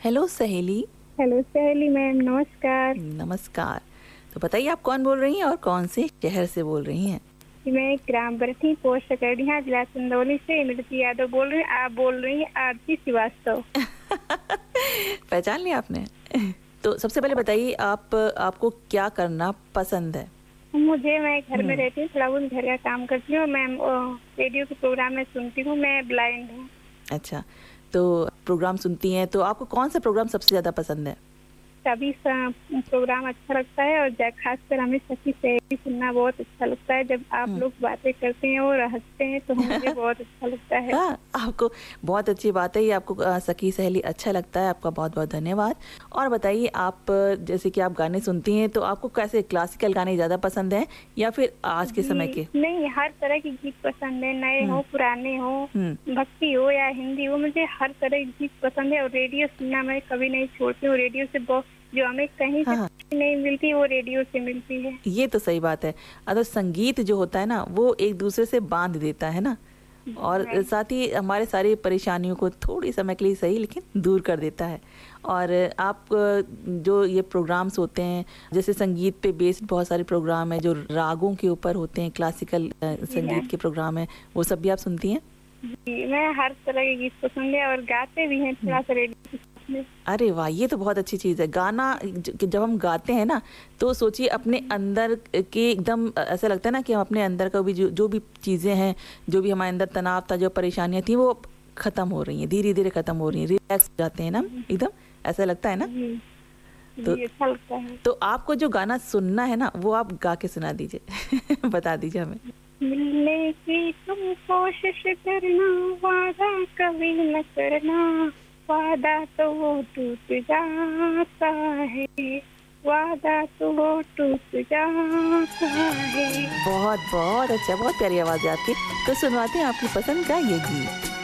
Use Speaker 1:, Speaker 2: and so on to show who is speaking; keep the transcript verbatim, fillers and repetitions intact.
Speaker 1: Hello सहेली।
Speaker 2: Hello सहेली ma'am, नमस्कार।
Speaker 1: नमस्कार। तो बताइए आप कौन बोल रही हैं और कौन से शहर से बोल रही हैं?
Speaker 2: मैं ग्राम बरठी पोस्ट सकड़िया जिला चंदौली से इमरती यादव बोल रही हूँ। आप बोल रही हैं आरती श्रीवास्तव।
Speaker 1: पहचान लिया आपने? तो सबसे पहले बताइए आप आपको क्या करना पसंद है?
Speaker 2: मुझे मैं घर में रहती हूँ, थोड़ा बहुत घर का काम करती हूँ। मैं रेडियो के प्रोग्राम में सुनती हूँ। मैं ब्लाइंड हूँ।
Speaker 1: अच्छा, तो प्रोग्राम सुनती हैं, तो आपको कौन सा प्रोग्राम सबसे ज़्यादा पसंद है?
Speaker 2: सभी प्रोग्राम अच्छा लगता है और खासकर हमें सखी सहेली सुनना बहुत अच्छा लगता है। जब आप लोग बातें करते हैं और हंसते हैं तो मुझे बहुत अच्छा लगता है।
Speaker 1: हाँ, आपको बहुत अच्छी बात है ये, आपको आ, सखी सहेली अच्छा लगता है। आपका बहुत बहुत धन्यवाद। और बताइए आप, जैसे कि आप गाने सुनती हैं, तो आपको कैसे क्लासिकल गाने ज़्यादा पसंद हैं या फिर आज के समय के?
Speaker 2: नहीं, हर तरह के गीत पसंद है, नए हो पुराने हो, भक्ति हो या हिंदी हो, मुझे हर तरह के गीत पसंद है। और रेडियो सुनना मैं कभी नहीं छोड़ती हूँ। रेडियो से बहुत जो हमें कहीं से हाँ। नहीं मिलती वो रेडियो से मिलती है।
Speaker 1: ये तो सही बात है। अगर संगीत जो होता है ना वो एक दूसरे से बांध देता है ना, और साथ ही हमारे सारी परेशानियों को थोड़ी समय के लिए सही लेकिन दूर कर देता है। और आप जो ये प्रोग्राम्स होते हैं, जैसे संगीत पे बेस्ड बहुत सारे प्रोग्राम है जो रागों के ऊपर होते हैं, क्लासिकल संगीत के प्रोग्राम है, वो सब भी आप सुनती हैं?
Speaker 2: जी, मैं हर तरह के गीत पसंद है और गाते भी हैं थोड़ा सा रेडियो।
Speaker 1: अरे वाह, ये तो बहुत अच्छी चीज़ है। गाना जब हम गाते हैं ना तो सोचिए अपने अंदर के एकदम ऐसा लगता है ना कि हम अपने अंदर का भी जो जो भी चीज़ें हैं, जो भी हमारे अंदर तनाव था, जो परेशानियां थी, वो ख़त्म हो रही हैं, धीरे धीरे ख़त्म हो रही हैं, रिलैक्स हो जाते हैं ना एकदम, ऐसा लगता है ना।
Speaker 2: तो अच्छा लगता है।
Speaker 1: तो आपको जो गाना सुनना है ना वो आप गा के सुना दीजिए। बता दीजिए हमें।
Speaker 2: मिलने की तुम कोशिश करना, वादा कभी न करना, वादा तो वो टूट जाता है, वादा तो वो टूट जाता है।
Speaker 1: बहुत बहुत अच्छा, बहुत प्यारी आवाज़ है आपकी। तो सुनवाते हैं आपकी पसंद का ये गीत।